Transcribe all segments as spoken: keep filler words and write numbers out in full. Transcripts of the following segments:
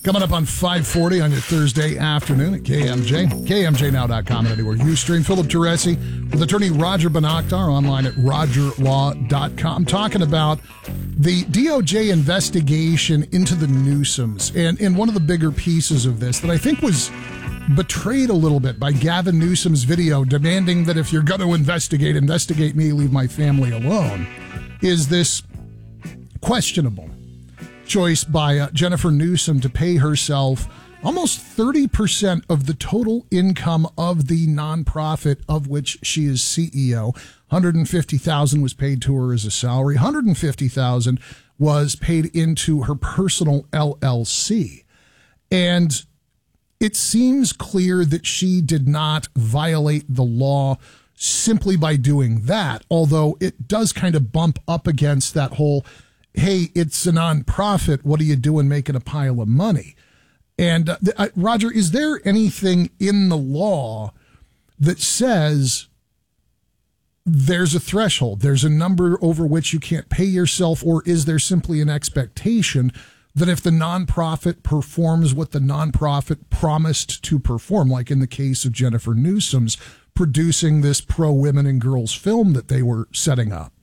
Coming up on five forty on your Thursday afternoon at K M J, K M J now dot com, and anywhere you stream. Philip Teresi with attorney Roger Bonaktar online at roger law dot com, talking about the D O J investigation into the Newsoms. And, and one of the bigger pieces of this that I think was betrayed a little bit by Gavin Newsom's video demanding that if you're going to investigate, investigate me, leave my family alone, is this questionable choice by uh, Jennifer Newsom to pay herself almost thirty percent of the total income of the nonprofit of which she is C E O. one hundred fifty thousand dollars was paid to her as a salary. one hundred fifty thousand dollars was paid into her personal L L C. And it seems clear that she did not violate the law simply by doing that, although it does kind of bump up against that whole, hey, it's a nonprofit, what are you doing making a pile of money? And uh, uh, Roger, is there anything in the law that says there's a threshold, there's a number over which you can't pay yourself, or is there simply an expectation that if the nonprofit performs what the nonprofit promised to perform, like in the case of Jennifer Newsom's producing this pro-women and girls film that they were setting up,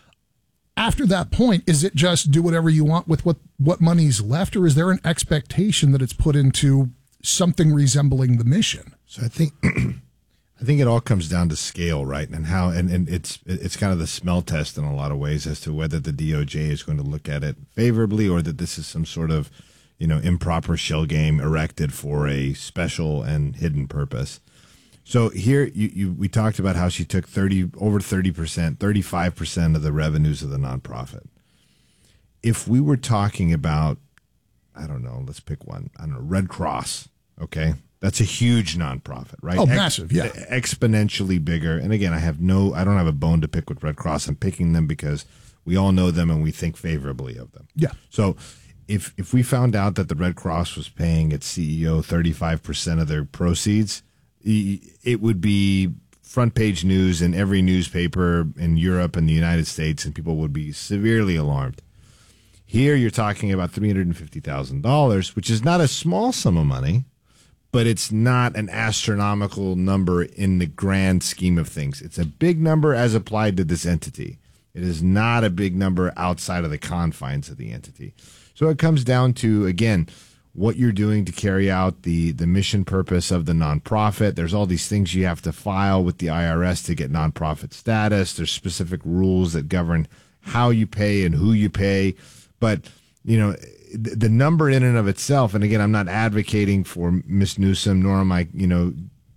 after that point, is it just do whatever you want with what, what money's left, or is there an expectation that it's put into something resembling the mission? So I think I think it all comes down to scale, right? And how and, and it's it's kind of the smell test in a lot of ways as to whether the D O J is going to look at it favorably or that this is some sort of, you know, improper shell game erected for a special and hidden purpose. So here, you, you we talked about how she took thirty over thirty percent, thirty-five percent of the revenues of the nonprofit. If we were talking about, I don't know, let's pick one. I don't know, Red Cross. Okay, that's a huge nonprofit, right? Oh, Ex- massive, yeah, exponentially bigger. And again, I have no, I don't have a bone to pick with Red Cross. I'm picking them because we all know them and we think favorably of them. Yeah. So if if we found out that the Red Cross was paying its C E O thirty-five percent of their proceeds, it would be front page news in every newspaper in Europe and the United States, and people would be severely alarmed. Here you're talking about three hundred fifty thousand dollars, which is not a small sum of money, but it's not an astronomical number in the grand scheme of things. It's a big number as applied to this entity. It is not a big number outside of the confines of the entity. So it comes down to, again, what you're doing to carry out the, the mission purpose of the nonprofit. There's all these things you have to file with the I R S to get nonprofit status. There's specific rules that govern how you pay and who you pay. But, you know, the, the number in and of itself, and again, I'm not advocating for Miss Newsom, nor am I, you know,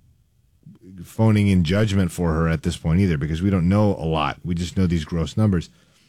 phoning in judgment for her at this point either, because we don't know a lot. We just know these gross numbers.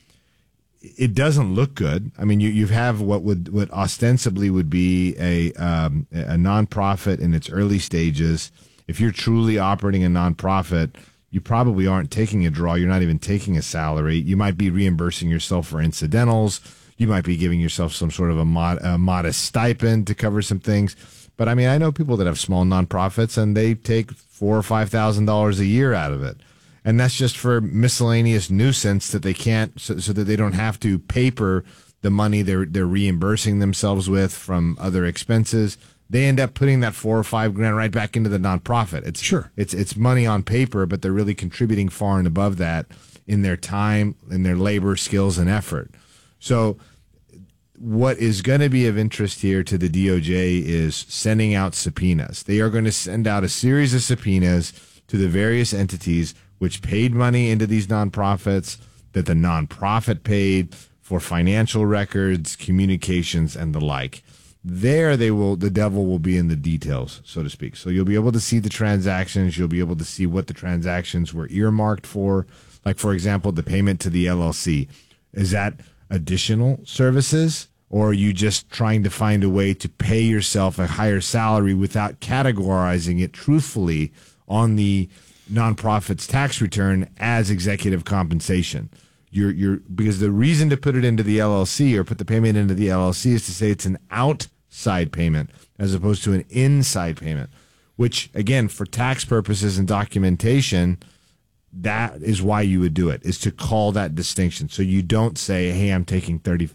It doesn't look good. I mean, you, you have what would what ostensibly would be a um, a nonprofit in its early stages. If you're truly operating a nonprofit, you probably aren't taking a draw. You're not even taking a salary. You might be reimbursing yourself for incidentals. You might be giving yourself some sort of a, mod, a modest stipend to cover some things. But I mean, I know people that have small nonprofits and they take four or five thousand dollars a year out of it. And that's just for miscellaneous nuisance that they can't, so, so that they don't have to paper the money they're they're reimbursing themselves with from other expenses. They end up putting that four or five grand right back into the nonprofit. It's sure it's it's money on paper, but they're really contributing far and above that in their time, in their labor, skills, and effort. So what is going to be of interest here to the D O J is sending out subpoenas. They are going to send out a series of subpoenas to the various entities which paid money into these nonprofits, that the nonprofit paid for financial records, communications, and the like. There, they will. The devil will be in the details, so to speak. So you'll be able to see the transactions. You'll be able to see what the transactions were earmarked for. Like, for example, the payment to the L L C. Is that additional services, or are you just trying to find a way to pay yourself a higher salary without categorizing it truthfully on the nonprofit's tax return as executive compensation? You're, you're, because the reason to put it into the L L C or put the payment into the L L C is to say it's an outside payment as opposed to an inside payment, which, again, for tax purposes and documentation, that is why you would do it, is to call that distinction. So you don't say, hey, I'm taking thirty,